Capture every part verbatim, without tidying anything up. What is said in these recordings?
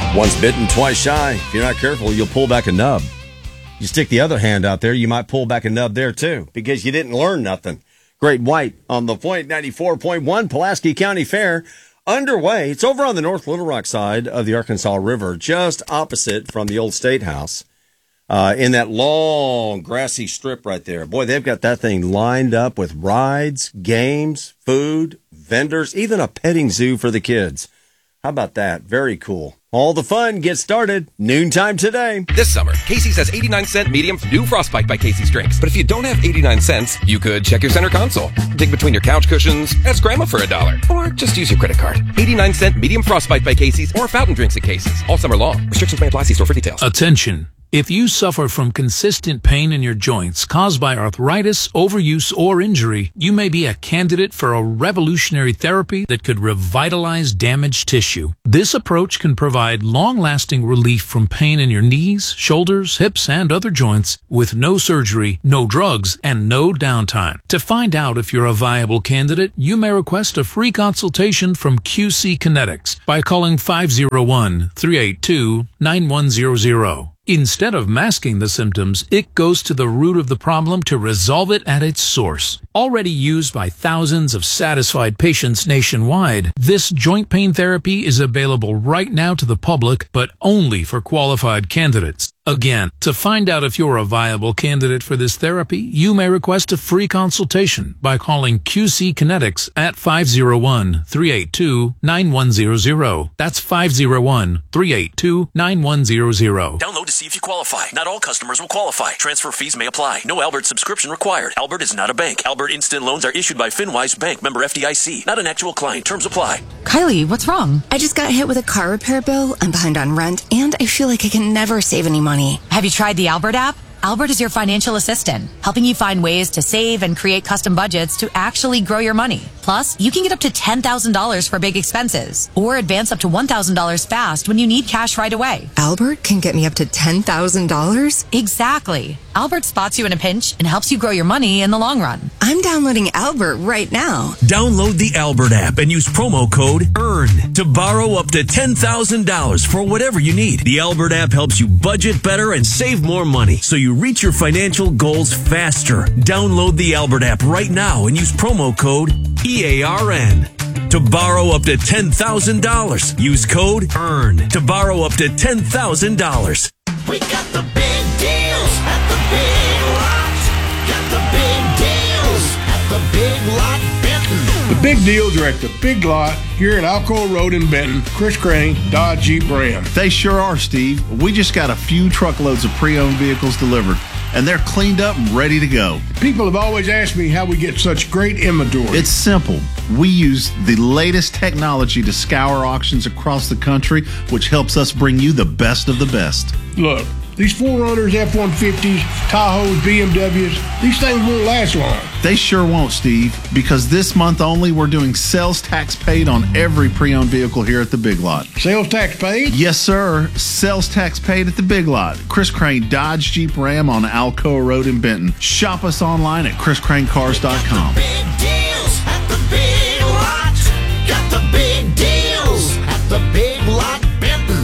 Once bitten, twice shy. If you're not careful, you'll pull back a nub. You stick the other hand out there, you might pull back a nub there too, because you didn't learn nothing. Great White on the Point ninety-four point one, Pulaski County Fair, underway. It's over on the North Little Rock side of the Arkansas River, just opposite from the old State House, uh, in that long grassy strip right there. Boy, they've got that thing lined up with rides, games, food, vendors, even a petting zoo for the kids. How about that? Very cool. All the fun gets started noontime today. This summer, Casey's has eighty-nine cent medium new Frostbite by Casey's drinks. But if you don't have eighty-nine cents, you could check your center console, dig between your couch cushions, ask Grandma for a dollar, or just use your credit card. eighty-nine cent medium Frostbite by Casey's or fountain drinks at Casey's all summer long. Restrictions may apply. See store for details. Attention. If you suffer from consistent pain in your joints caused by arthritis, overuse, or injury, you may be a candidate for a revolutionary therapy that could revitalize damaged tissue. This approach can provide long-lasting relief from pain in your knees, shoulders, hips, and other joints with no surgery, no drugs, and no downtime. To find out if you're a viable candidate, you may request a free consultation from Q C Kinetics by calling five oh one, three eight two, nine one zero zero. Instead of masking the symptoms, it goes to the root of the problem to resolve it at its source. Already used by thousands of satisfied patients nationwide, this joint pain therapy is available right now to the public, but only for qualified candidates. Again, to find out if you're a viable candidate for this therapy, you may request a free consultation by calling Q C Kinetics at five oh one, three eight two, nine one zero zero. That's five oh one, three eight two, nine one zero zero. Download to see if you qualify. Not all customers will qualify. Transfer fees may apply. No Albert subscription required. Albert is not a bank. Albert Instant Loans are issued by FinWise Bank, member F D I C. Not an actual client. Terms apply. Kylie, what's wrong? I just got hit with a car repair bill. I'm behind on rent, and I feel like I can never save any money. Have you tried the Albert app? Albert is your financial assistant, helping you find ways to save and create custom budgets to actually grow your money. Plus, you can get up to ten thousand dollars for big expenses or advance up to one thousand dollars fast when you need cash right away. Albert can get me up to ten thousand dollars? Exactly. Albert spots you in a pinch and helps you grow your money in the long run. I'm downloading Albert right now. Download the Albert app and use promo code EARN to borrow up to ten thousand dollars for whatever you need. The Albert app helps you budget better and save more money so you reach your financial goals faster. Download the Albert app right now and use promo code E A R N to borrow up to ten thousand dollars. Use code EARN to borrow up to ten thousand dollars. We got the big deals at the Big Lot. Got the big deals at the Big Lot Benton. The big deals are at the Big Lot here at Alcoa Road in Benton. Chris Crane, Dodge Jeep Ram. They sure are, Steve. We just got a few truckloads of pre-owned vehicles delivered, and they're cleaned up and ready to go. People have always asked me how we get such great inventory. It's simple. We use the latest technology to scour auctions across the country, which helps us bring you the best of the best. Look, these four runners, F one fifties, Tahoes, B M Ws, these things won't last long. They sure won't, Steve, because this month only we're doing sales tax paid on every pre-owned vehicle here at the Big Lot. Sales tax paid? Yes, sir. Sales tax paid at the Big Lot. Chris Crane Dodge Jeep Ram on Alcoa Road in Benton. Shop us online at chris crane cars dot com. Big deals at the Big Lot. Got the big deals at the Big Lot Benton.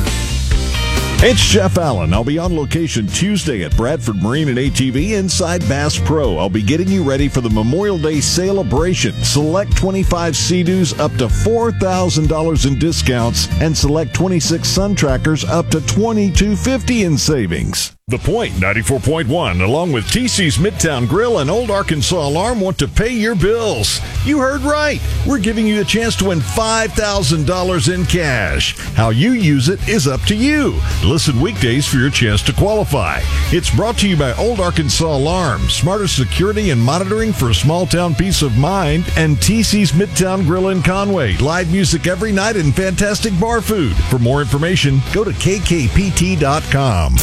It's Jeff Allen. I'll be on location Tuesday at Bradford Marine and A T V inside Bass Pro. I'll be getting you ready for the Memorial Day celebration. Select twenty-five Sea-Doos up to four thousand dollars in discounts and select twenty-six Sun Trackers up to twenty-two fifty in savings. The Point ninety-four point one, along with T C's Midtown Grill and Old Arkansas Alarm, want to pay your bills. You heard right. We're giving you a chance to win five thousand dollars in cash. How you use it is up to you. Listen weekdays for your chance to qualify. It's brought to you by Old Arkansas Alarm, smarter security and monitoring for a small town peace of mind, and T C's Midtown Grill in Conway. Live music every night and fantastic bar food. For more information, go to K K P T dot com.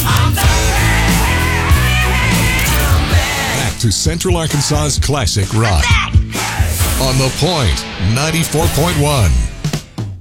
Back to Central Arkansas's classic rock on The Point ninety-four point one.